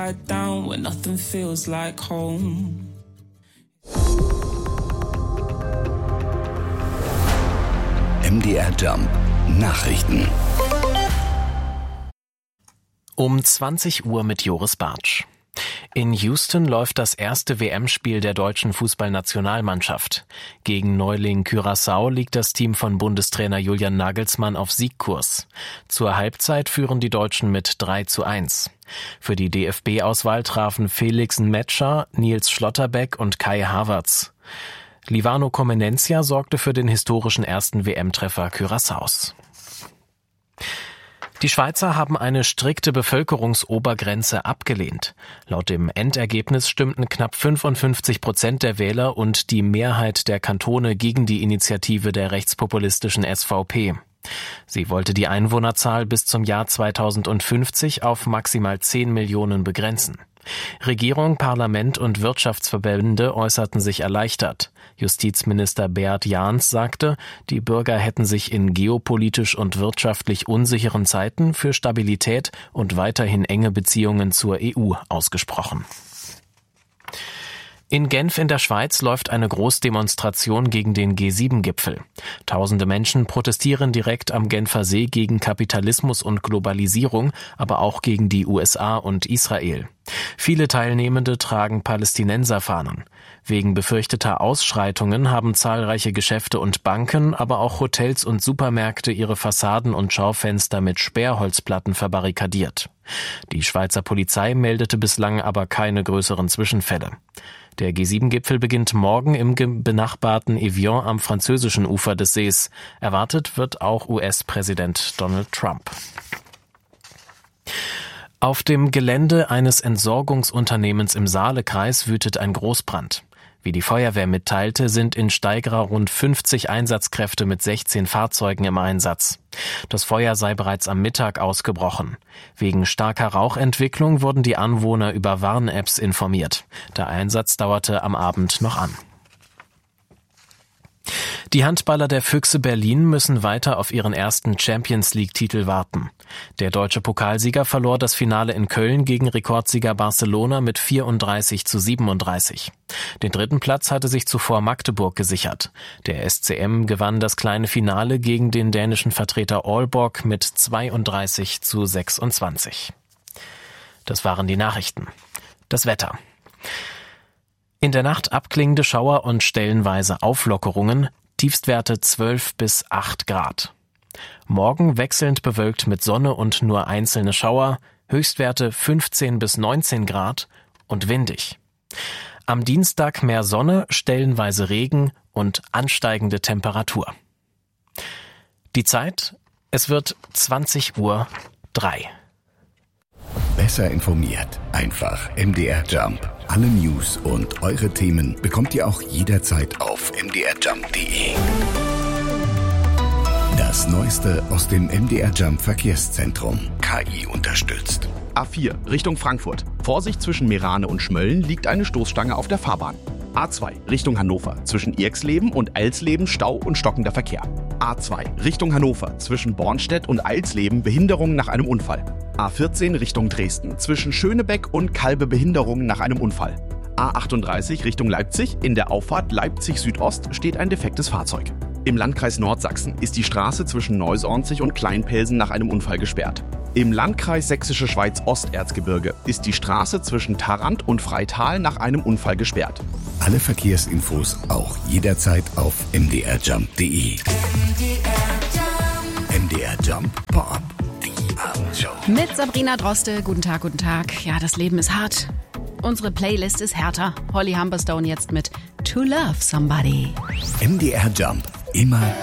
Down when nothing feels like home. MDR Jump Nachrichten. Um 20 Uhr mit Joris Bartsch. In Houston läuft das erste WM-Spiel der deutschen Fußballnationalmannschaft. Gegen Neuling Curaçao liegt das Team von Bundestrainer Julian Nagelsmann auf Siegkurs. Zur Halbzeit führen die Deutschen mit 3:1. Für die DFB-Auswahl trafen Felix Metscher, Nils Schlotterbeck und Kai Havertz. Livano Comenencia sorgte für den historischen ersten WM-Treffer Curaçaos. Die Schweizer haben eine strikte Bevölkerungsobergrenze abgelehnt. Laut dem Endergebnis stimmten knapp 55% der Wähler und die Mehrheit der Kantone gegen die Initiative der rechtspopulistischen SVP. Sie wollte die Einwohnerzahl bis zum Jahr 2050 auf maximal 10 Millionen begrenzen. Regierung, Parlament und Wirtschaftsverbände äußerten sich erleichtert. Justizminister Beat Jahns sagte, die Bürger hätten sich in geopolitisch und wirtschaftlich unsicheren Zeiten für Stabilität und weiterhin enge Beziehungen zur EU ausgesprochen. In Genf in der Schweiz läuft eine Großdemonstration gegen den G7-Gipfel. Tausende Menschen protestieren direkt am Genfer See gegen Kapitalismus und Globalisierung, aber auch gegen die USA und Israel. Viele Teilnehmende tragen Palästinenserfahnen. Wegen befürchteter Ausschreitungen haben zahlreiche Geschäfte und Banken, aber auch Hotels und Supermärkte ihre Fassaden und Schaufenster mit Sperrholzplatten verbarrikadiert. Die Schweizer Polizei meldete bislang aber keine größeren Zwischenfälle. Der G7-Gipfel beginnt morgen im benachbarten Evian am französischen Ufer des Sees. Erwartet wird auch US-Präsident Donald Trump. Auf dem Gelände eines Entsorgungsunternehmens im Saalekreis wütet ein Großbrand. Wie die Feuerwehr mitteilte, sind in Steigra rund 50 Einsatzkräfte mit 16 Fahrzeugen im Einsatz. Das Feuer sei bereits am Mittag ausgebrochen. Wegen starker Rauchentwicklung wurden die Anwohner über Warn-Apps informiert. Der Einsatz dauerte am Abend noch an. Die Handballer der Füchse Berlin müssen weiter auf ihren ersten Champions-League-Titel warten. Der deutsche Pokalsieger verlor das Finale in Köln gegen Rekordsieger Barcelona mit 34:37. Den dritten Platz hatte sich zuvor Magdeburg gesichert. Der SCM gewann das kleine Finale gegen den dänischen Vertreter Aalborg mit 32:26. Das waren die Nachrichten. Das Wetter. In der Nacht abklingende Schauer und stellenweise Auflockerungen, Tiefstwerte 12 bis 8 Grad. Morgen wechselnd bewölkt mit Sonne und nur einzelne Schauer, Höchstwerte 15 bis 19 Grad und windig. Am Dienstag mehr Sonne, stellenweise Regen und ansteigende Temperatur. Die Zeit, es wird 20:03 Uhr. Besser informiert, einfach MDR Jump. Alle News und eure Themen bekommt ihr auch jederzeit auf mdrjump.de. Das Neueste aus dem MDR Jump Verkehrszentrum. KI unterstützt. A4 Richtung Frankfurt. Vorsicht, zwischen Meerane und Schmölln liegt eine Stoßstange auf der Fahrbahn. A2 Richtung Hannover. Zwischen Irxleben und Eilsleben Stau und stockender Verkehr. A2 Richtung Hannover. Zwischen Bornstedt und Eilsleben Behinderung nach einem Unfall. A14 Richtung Dresden. Zwischen Schönebeck und Kalbe Behinderung nach einem Unfall. A38 Richtung Leipzig. In der Auffahrt Leipzig Südost steht ein defektes Fahrzeug. Im Landkreis Nordsachsen ist die Straße zwischen Neusornzig und Kleinpelsen nach einem Unfall gesperrt. Im Landkreis Sächsische Schweiz Osterzgebirge ist die Straße zwischen Tharandt und Freital nach einem Unfall gesperrt. Alle Verkehrsinfos auch jederzeit auf mdrjump.de. MDR Jump Pop, die Abendshow. Mit Sabrina Droste. Guten Tag, guten Tag. Ja, das Leben ist hart. Unsere Playlist ist härter. Holly Humberstone jetzt mit To Love Somebody. MDR Jump, immer